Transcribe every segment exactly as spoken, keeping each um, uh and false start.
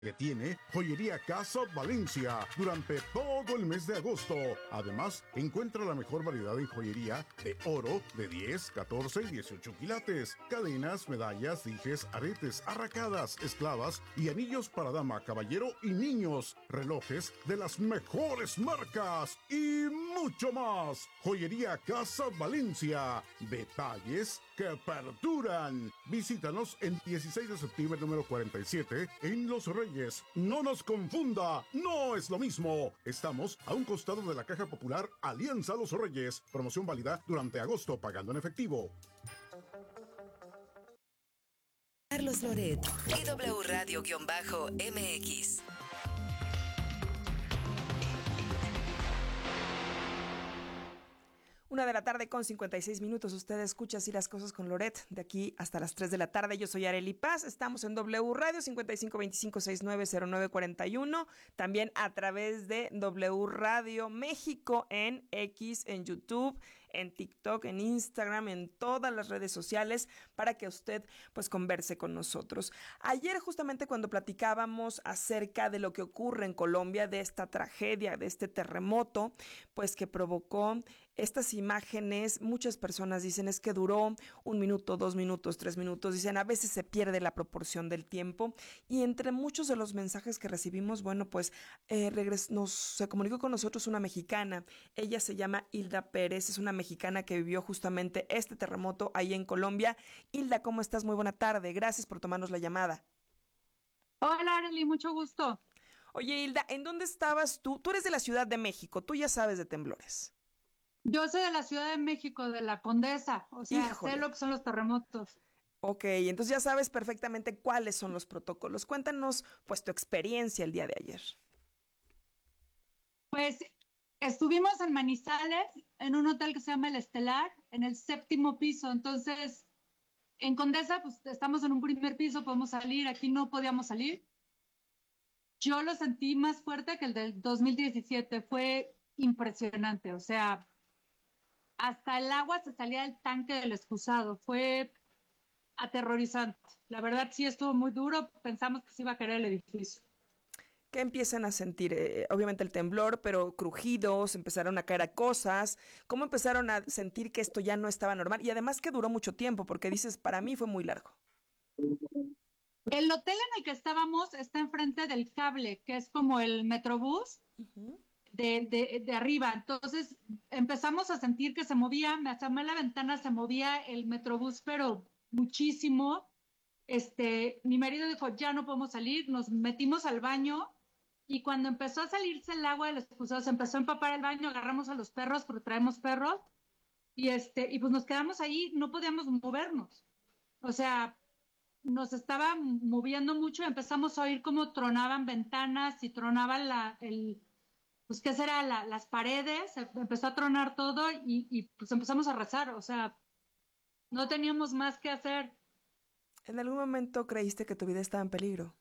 que tiene Joyería Casa Valencia durante todo el mes de agosto. Además, encuentra la mejor variedad en joyería de oro de diez, catorce y dieciocho quilates, cadenas, medallas, dijes, aretes, arracadas, esclavas y anillos para dama, caballero y niños, relojes de las mejores marcas y mucho más. Joyería Casa Valencia, detalles que perduran. Visítanos en dieciséis de septiembre número cuarenta y siete en Los Reyes. No nos confunda, no es lo mismo. Estamos a un costado de la Caja Popular Alianza Los Reyes. Promoción válida durante agosto pagando en efectivo. Carlos Loret y W Radio-M X. Una de la tarde con cincuenta y seis minutos. Usted escucha así las cosas con Loret de aquí hasta las tres de la tarde. Yo soy Arely Paz. Estamos en W Radio cincuenta y cinco veinticinco sesenta y nueve cero nueve cuarenta y uno. También a través de W Radio México en X, en YouTube, en TikTok, en Instagram, en todas las redes sociales para que usted pues converse con nosotros. Ayer justamente cuando platicábamos acerca de lo que ocurre en Colombia, de esta tragedia, de este terremoto, pues que provocó estas imágenes, muchas personas dicen es que duró un minuto, dos minutos, tres minutos, dicen a veces se pierde la proporción del tiempo y entre muchos de los mensajes que recibimos, bueno pues eh, regres- nos, se comunicó con nosotros una mexicana, ella se llama Hilda Pérez, es una mexicana que vivió justamente este terremoto ahí en Colombia. Hilda, ¿cómo estás? Muy buena tarde, gracias por tomarnos la llamada. Hola, Arely, mucho gusto. Oye Hilda, ¿en dónde estabas tú? Tú eres de la Ciudad de México, tú ya sabes de temblores. Yo soy de la Ciudad de México, de la Condesa, o sea, Híjole. sé lo que son los terremotos. Ok, entonces ya sabes perfectamente cuáles son los protocolos. Cuéntanos, pues, tu experiencia el día de ayer. Pues estuvimos en Manizales, en un hotel que se llama El Estelar, en el séptimo piso. Entonces, en Condesa, pues estamos en un primer piso, podemos salir, aquí no podíamos salir. Yo lo sentí más fuerte que el del dos mil diecisiete, fue impresionante, o sea, hasta el agua se salía del tanque del excusado, fue aterrorizante. La verdad sí estuvo muy duro, pensamos que se iba a caer el edificio. ¿Qué empiezan a sentir? Eh, obviamente el temblor, pero crujidos, empezaron a caer a cosas. ¿Cómo empezaron a sentir que esto ya no estaba normal? Y además que duró mucho tiempo, porque dices, para mí fue muy largo. El hotel en el que estábamos está enfrente del cable, que es como el Metrobús Uh-huh. de, de, de arriba. Entonces empezamos a sentir que se movía, me asomé a la ventana, se movía el Metrobús, pero muchísimo. Este, mi marido dijo, ya no podemos salir, nos metimos al baño y cuando empezó a salirse el agua del excusado, se empezó a empapar el baño, agarramos a los perros, porque traemos perros, y este, y pues nos quedamos ahí, no podíamos movernos. O sea, nos estaba moviendo mucho, empezamos a oír cómo tronaban ventanas y tronaban la, el, pues qué será, la, las paredes, empezó a tronar todo y, y pues empezamos a rezar, o sea, no teníamos más que hacer. ¿En algún momento creíste que tu vida estaba en peligro?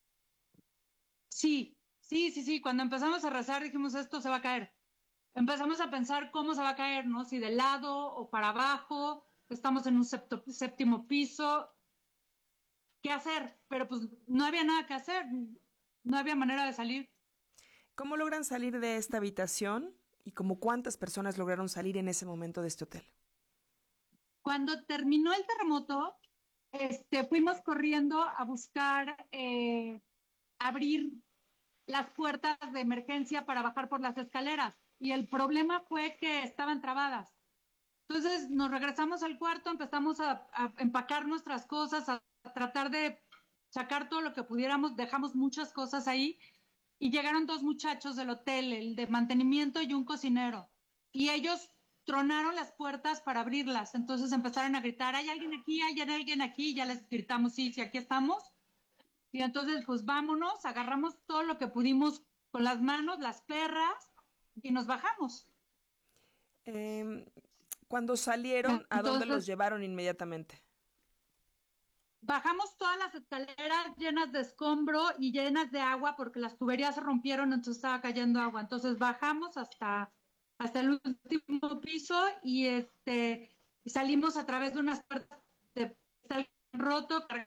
Sí, sí, sí, sí, cuando empezamos a rezar dijimos esto se va a caer. Empezamos a pensar cómo se va a caer, ¿no? Si de lado o para abajo, estamos en un septo, séptimo piso, ¿qué hacer? Pero pues no había nada que hacer, no había manera de salir. ¿Cómo logran salir de esta habitación? ¿Y como cuántas personas lograron salir en ese momento de este hotel? Cuando terminó el terremoto, este, fuimos corriendo a buscar eh, abrir las puertas de emergencia para bajar por las escaleras. Y el problema fue que estaban trabadas. Entonces nos regresamos al cuarto, empezamos a, a empacar nuestras cosas, a, a tratar de sacar todo lo que pudiéramos, dejamos muchas cosas ahí y llegaron dos muchachos del hotel, el de mantenimiento y un cocinero. Y ellos tronaron las puertas para abrirlas. Entonces empezaron a gritar, hay alguien aquí, hay alguien aquí. Y ya les gritamos, sí, sí, aquí estamos. Y entonces, pues vámonos, agarramos todo lo que pudimos con las manos, las perras, y nos bajamos. Eh, cuando salieron, ¿a dónde los Entonces, llevaron inmediatamente? bajamos todas las escaleras llenas de escombro y llenas de agua porque las tuberías se rompieron, entonces estaba cayendo agua. Entonces bajamos hasta, hasta el último piso y este salimos a través de unas puertas de cristal roto,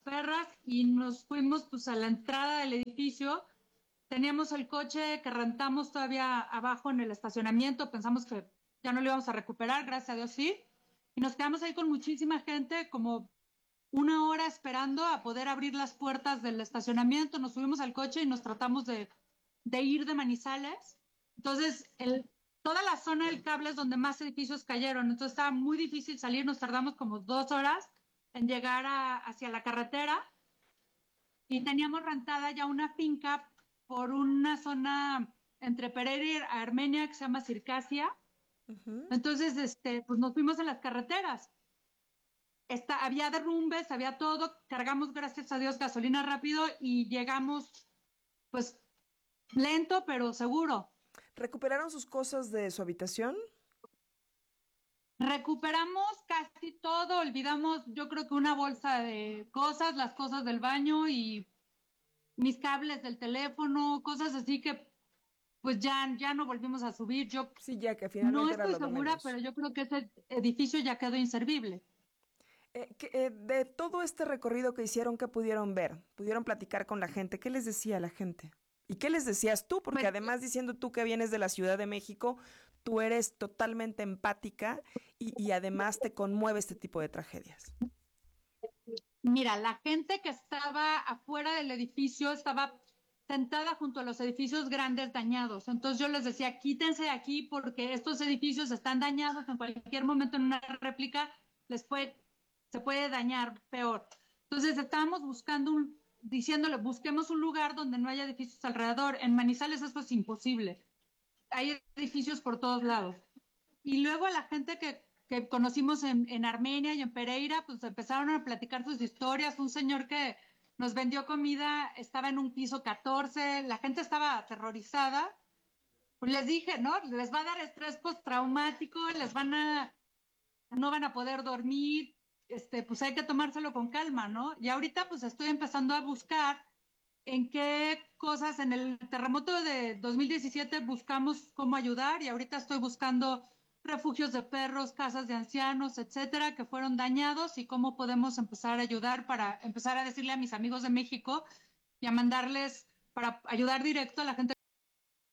perras y nos fuimos pues a la entrada del edificio. Teníamos el coche que rentamos todavía abajo en el estacionamiento, pensamos que ya no lo íbamos a recuperar, gracias a Dios sí, y nos quedamos ahí con muchísima gente, como una hora esperando a poder abrir las puertas del estacionamiento. Nos subimos al coche y nos tratamos de, de ir de Manizales. Entonces, el, toda la zona del cable es donde más edificios cayeron, entonces estaba muy difícil salir, nos tardamos como dos horas en llegar a, hacia la carretera y teníamos rentada ya una finca por una zona entre Pereira y Armenia que se llama Circasia. Uh-huh. Entonces, este, pues nos fuimos en las carreteras. Está, había derrumbes, había todo, cargamos, gracias a Dios, gasolina rápido y llegamos, pues, lento, pero seguro. ¿Recuperaron sus cosas de su habitación? Recuperamos casi todo, olvidamos, yo creo que una bolsa de cosas, las cosas del baño y mis cables del teléfono, cosas así que pues ya, ya no volvimos a subir. Yo sí, ya que finalmente no era estoy lo segura, menos. pero yo creo que ese edificio ya quedó inservible. Eh, que, eh, de todo este recorrido que hicieron, ¿qué pudieron ver? ¿Pudieron platicar con la gente? ¿Qué les decía la gente? ¿Y qué les decías tú? Porque pues, además diciendo tú que vienes de la Ciudad de México, tú eres totalmente empática y, y además te conmueve este tipo de tragedias. Mira, la gente que estaba afuera del edificio estaba sentada junto a los edificios grandes dañados. Entonces yo les decía, quítense de aquí porque estos edificios están dañados, en cualquier momento en una réplica les puede, se puede dañar peor. Entonces estábamos buscando, un, diciéndole, busquemos un lugar donde no haya edificios alrededor. En Manizales esto es imposible. Hay edificios por todos lados. Y luego a la gente que que conocimos en, en Armenia y en Pereira, pues empezaron a platicar sus historias. Un señor que nos vendió comida estaba en un piso catorce, la gente estaba aterrorizada. Pues les dije, ¿no? Les va a dar estrés postraumático, les van a, no van a poder dormir, este, pues hay que tomárselo con calma, ¿no? Y ahorita pues estoy empezando a buscar en qué cosas, en el terremoto de dos mil diecisiete buscamos cómo ayudar y ahorita estoy buscando refugios de perros, casas de ancianos, etcétera, que fueron dañados y cómo podemos empezar a ayudar para empezar a decirle a mis amigos de México y a mandarles para ayudar directo a la gente